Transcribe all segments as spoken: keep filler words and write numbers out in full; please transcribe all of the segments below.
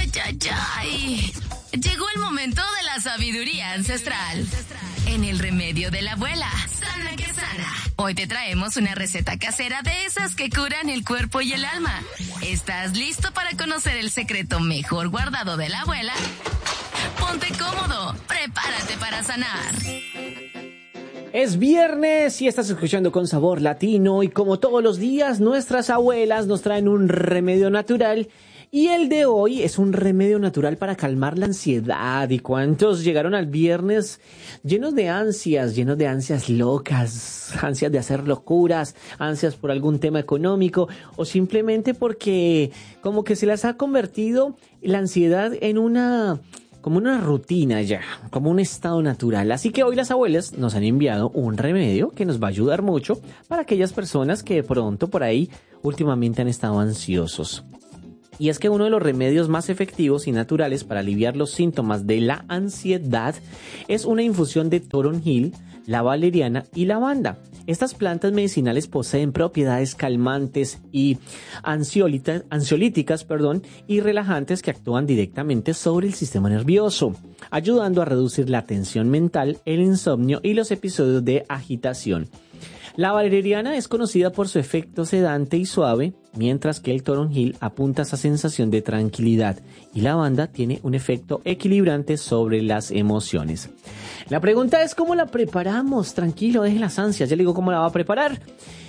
Ay, ay, ay. Llegó el momento de la sabiduría ancestral. En el remedio de la abuela, sana que sana. Hoy te traemos una receta casera de esas que curan el cuerpo y el alma. ¿Estás listo para conocer el secreto mejor guardado de la abuela? Ponte cómodo, prepárate para sanar. Es viernes y estás escuchando Con Sabor Latino y como todos los días nuestras abuelas nos traen un remedio natural y el de hoy es un remedio natural para calmar la ansiedad. ¿Y cuántos llegaron al viernes llenos de ansias, llenos de ansias locas, ansias de hacer locuras, ansias por algún tema económico o simplemente porque como que se las ha convertido la ansiedad en una... como una rutina ya, como un estado natural? Así que hoy las abuelas nos han enviado un remedio que nos va a ayudar mucho para aquellas personas que de pronto por ahí últimamente han estado ansiosos. Y es que uno de los remedios más efectivos y naturales para aliviar los síntomas de la ansiedad es una infusión de toronjil, la valeriana y lavanda. Estas plantas medicinales poseen propiedades calmantes y ansiolíticas, ansiolíticas, perdón, y relajantes que actúan directamente sobre el sistema nervioso, ayudando a reducir la tensión mental, el insomnio y los episodios de agitación. La valeriana es conocida por su efecto sedante y suave, mientras que el toronjil apunta a esa sensación de tranquilidad y la lavanda tiene un efecto equilibrante sobre las emociones. La pregunta es ¿cómo la preparamos? Tranquilo, deje las ansias, ya le digo cómo la va a preparar.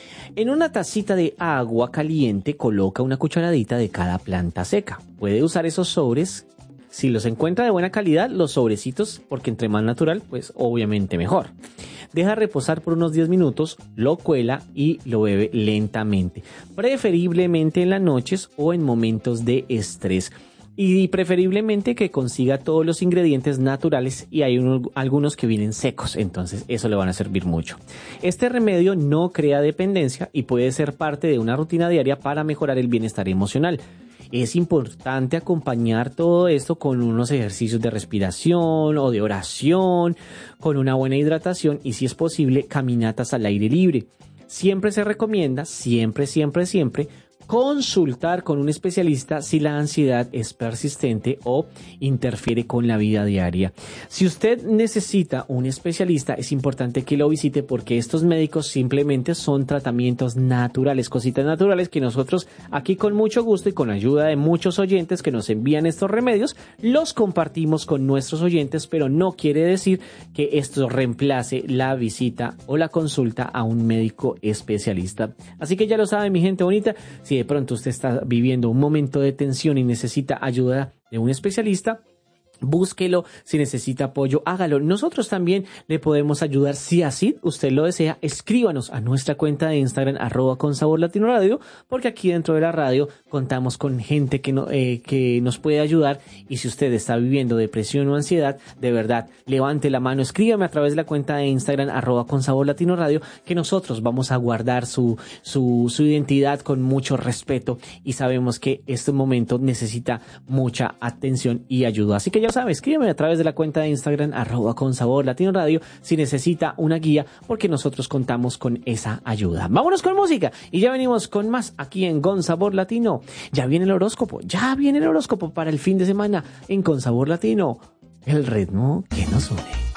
En una tacita de agua caliente coloca una cucharadita de cada planta seca. Puede usar esos sobres. Si los encuentra de buena calidad, los sobrecitos, porque entre más natural, pues obviamente mejor. Deja reposar por unos diez minutos, lo cuela y lo bebe lentamente, preferiblemente en las noches o en momentos de estrés. Y preferiblemente que consiga todos los ingredientes naturales y hay unos, algunos que vienen secos, entonces eso le van a servir mucho. Este remedio no crea dependencia y puede ser parte de una rutina diaria para mejorar el bienestar emocional. Es importante acompañar todo esto con unos ejercicios de respiración o de oración, con una buena hidratación y si es posible caminatas al aire libre. Siempre se recomienda, siempre, siempre, siempre, consultar con un especialista si la ansiedad es persistente o interfiere con la vida diaria. Si usted necesita un especialista, es importante que lo visite porque estos médicos simplemente son tratamientos naturales, cositas naturales que nosotros aquí con mucho gusto y con ayuda de muchos oyentes que nos envían estos remedios, los compartimos con nuestros oyentes, pero no quiere decir que esto reemplace la visita o la consulta a un médico especialista. Así que ya lo sabe, mi gente bonita, si de pronto usted está viviendo un momento de tensión y necesita ayuda de un especialista, búsquelo. Si necesita apoyo, hágalo. Nosotros también le podemos ayudar. Si así usted lo desea, escríbanos a nuestra cuenta de Instagram, arroba con sabor latino radio, porque aquí dentro de la radio contamos con gente que, no, eh, que nos puede ayudar. Y si usted está viviendo depresión o ansiedad, de verdad, levante la mano, escríbame a través de la cuenta de Instagram, arroba con sabor latino radio, que nosotros vamos a guardar su, su, su identidad con mucho respeto y sabemos que este momento necesita mucha atención y ayuda. Así que ya sabe, escríbeme a través de la cuenta de Instagram arroba con sabor latino radio si necesita una guía, porque nosotros contamos con esa ayuda. Vámonos con música y ya venimos con más aquí en Con Sabor Latino. Ya viene el horóscopo, ya viene el horóscopo para el fin de semana en Con Sabor Latino, el ritmo que nos une.